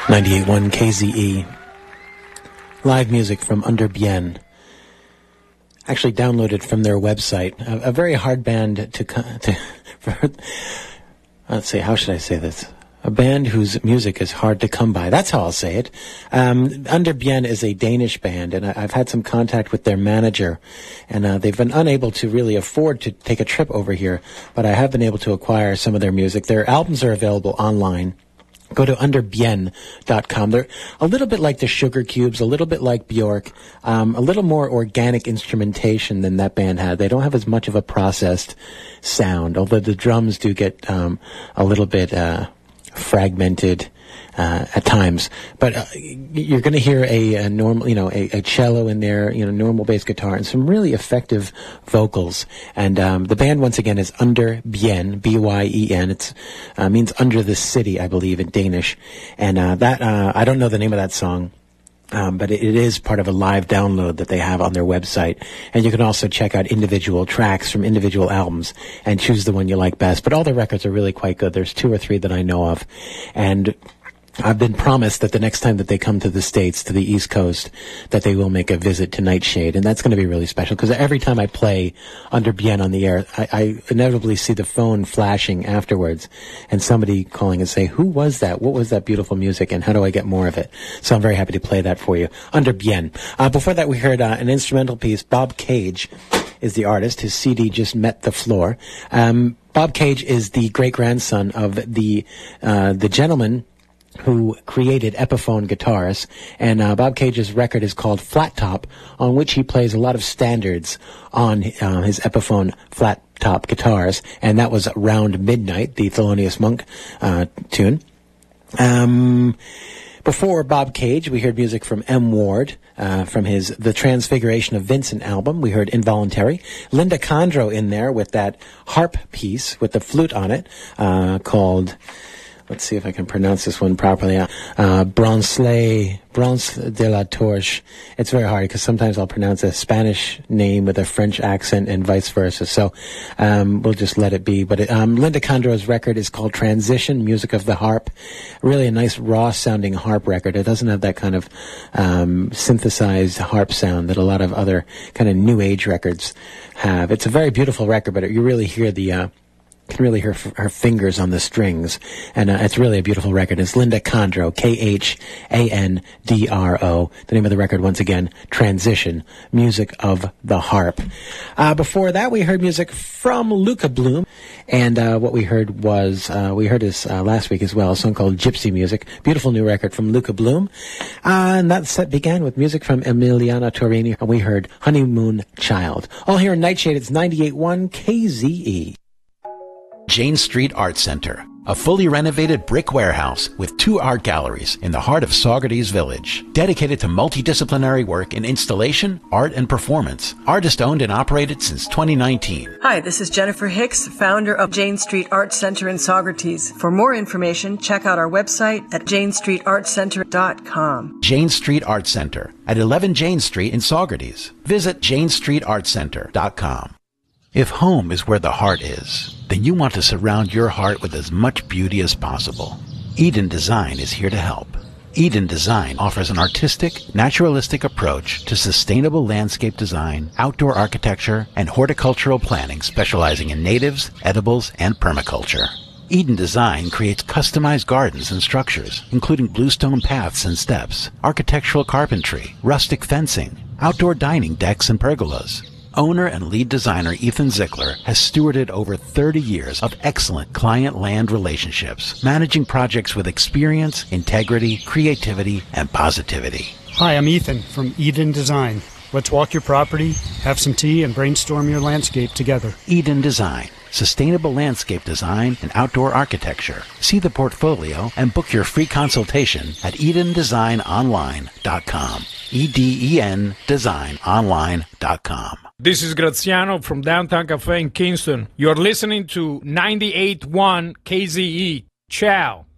98.1 KZE. Live music from Under Bien. Actually downloaded from their website. A very hard band let's see, how should I say this? A band whose music is hard to come by. That's how I'll say it. Under Bien is a Danish band, and I've had some contact with their manager, and they've been unable to really afford to take a trip over here, but I have been able to acquire some of their music. Their albums are available online. Go to underbien.com. They're a little bit like the Sugar Cubes, a little bit like Bjork, a little more organic instrumentation than that band had. They don't have as much of a processed sound, although the drums do get a little bit fragmented at times. But you're going to hear a normal, a cello in there, normal bass guitar, and some really effective vocals. And the band, once again, is Under Bien, B-Y-E-N. It means under the city, I believe, in Danish. And I don't know the name of that song. But it is part of a live download that they have on their website. And you can also check out individual tracks from individual albums and choose the one you like best. But all their records are really quite good. There's 2 or 3 that I know of. And I've been promised that the next time that they come to the States, to the East Coast, that they will make a visit to Nightshade. And that's going to be really special, because every time I play Under Bien on the air, I inevitably see the phone flashing afterwards and somebody calling and say, who was that? What was that beautiful music? And how do I get more of it? So I'm very happy to play that for you. Under Bien. Before that, we heard an instrumental piece. Bob Cage is the artist. His CD just met the floor. Bob Cage is the great-grandson of the gentleman who created Epiphone guitars, and Bob Cage's record is called Flat Top, on which he plays a lot of standards on his Epiphone flat top guitars, and that was Round Midnight, the Thelonious Monk tune. Before Bob Cage, we heard music from M. Ward, from his The Transfiguration of Vincent album. We heard Involuntary. Linda Condro in there with that harp piece with the flute on it, called... Let's see if I can pronounce this one properly. Bronce de la Torche. It's very hard because sometimes I'll pronounce a Spanish name with a French accent and vice versa. So we'll just let it be. But Linda Condro's record is called Transition, Music of the Harp. Really a nice raw-sounding harp record. It doesn't have that kind of synthesized harp sound that a lot of other kind of new age records have. It's a very beautiful record, but you really hear can really hear her fingers on the strings, and it's really a beautiful record. It's Linda Condro, Khandro. The name of the record, once again, Transition, Music of the Harp. Before that, we heard music from Luca Bloom, and what we heard was, we heard this last week as well, a song called Gypsy Music, beautiful new record from Luca Bloom, and that set began with music from Emiliana Torini, and we heard Honeymoon Child. All here in Nightshade, it's 98.1 KZE. Jane Street Art Center, a fully renovated brick warehouse with 2 art galleries in the heart of Saugerties Village, dedicated to multidisciplinary work in installation, art, and performance. Artist-owned and operated since 2019. Hi, this is Jennifer Hicks, founder of Jane Street Art Center in Saugerties. For more information, check out our website at janestreetartcenter.com. Jane Street Art Center at 11 Jane Street in Saugerties. Visit janestreetartcenter.com. If home is where the heart is, then you want to surround your heart with as much beauty as possible. Eden Design is here to help. Eden Design offers an artistic, naturalistic approach to sustainable landscape design, outdoor architecture, and horticultural planning, specializing in natives, edibles, and permaculture. Eden Design creates customized gardens and structures, including bluestone paths and steps, architectural carpentry, rustic fencing, outdoor dining decks and pergolas. Owner and lead designer Ethan Zickler has stewarded over 30 years of excellent client-land relationships, managing projects with experience, integrity, creativity, and positivity. Hi, I'm Ethan from Eden Design. Let's walk your property, have some tea, and brainstorm your landscape together. Eden Design. Sustainable landscape design and outdoor architecture. See the portfolio and book your free consultation at edendesignonline.com. EDEN designonline.com. This is Graziano from Downtown Cafe in Kingston. You're listening to 98.1 KZE. Ciao.